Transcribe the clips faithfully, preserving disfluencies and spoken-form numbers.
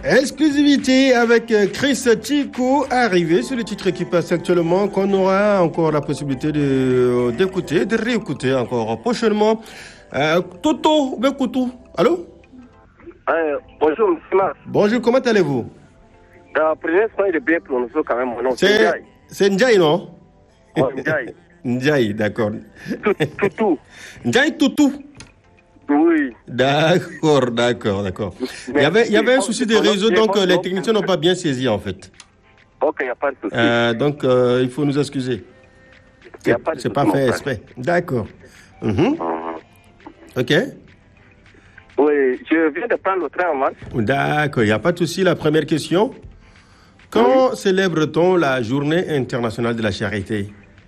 Exclusivité avec Chris Chico, arrivé sur le titre qui passe actuellement, qu'on aura encore la possibilité de, d'écouter, de réécouter encore prochainement. Euh, Toto Bekoutou, allô? Euh, bonjour, monsieur Mas. Bonjour, comment allez-vous? La première fois, il est bien prononcé quand même mon nom. C'est Ndiaye. C'est Ndiaye, non? Oh, Ndiaye. Ndiaye, d'accord. Toutou. Ndiaye Toutou. Oui. D'accord, d'accord, d'accord. Il y avait, il y avait un souci de réseau, donc les techniciens n'ont pas bien saisi en fait. Ok, il n'y a pas de souci. Euh, donc euh, il faut nous excuser. Il n'y a pas de C'est souci. pas fait exprès. D'accord. Mhm. Uh-huh. Ok. Oui, je viens de prendre le train en marche. D'accord, il n'y a pas de souci. La première question. Quand oui. célèbre-t-on la journée internationale de la charité?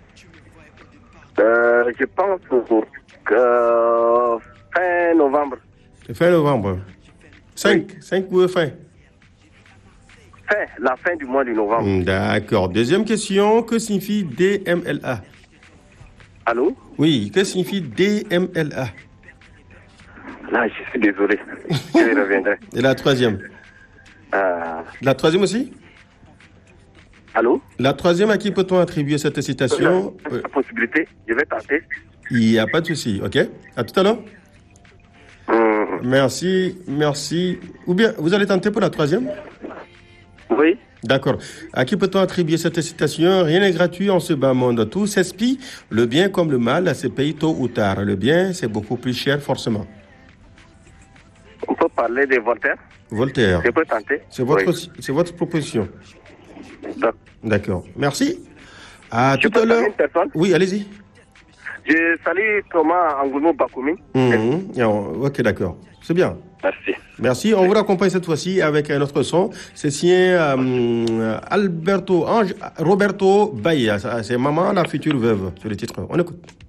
euh, Je pense que euh, fin novembre. Fin novembre. cinq, oui. cinq ou fin? Fin, la fin du mois de novembre. D'accord. Deuxième question. Que signifie D M L A? Allô? Oui, que signifie D M L A? Là, je suis désolé. Je reviendrai. Et la troisième? Euh... La troisième aussi? Allô? La troisième, à qui peut-on attribuer cette citation? La, la possibilité, je vais tenter. Il n'y a pas de souci, ok? À tout à l'heure. Mmh. Merci, merci. Ou bien, vous allez tenter pour la troisième? Oui. D'accord. À qui peut-on attribuer cette citation? Rien n'est gratuit en ce bas monde. Tout s'expie, le bien comme le mal, se paye tôt ou tard. Le bien, c'est beaucoup plus cher, forcément. On peut parler de Voltaire? Voltaire. Je peux tenter. C'est votre, oui. c'est votre proposition. D'accord. D'accord. Merci. À Je tout à l'heure. Oui, allez-y. Je salue Thomas Angoulou Bakoumi. Mmh. Ok, d'accord. C'est bien. Merci. Merci. On vous raccompagne cette fois-ci avec un autre son. C'est signé euh, Alberto Ange, Roberto Bahia. C'est Maman, la future veuve, sur le titre. On écoute.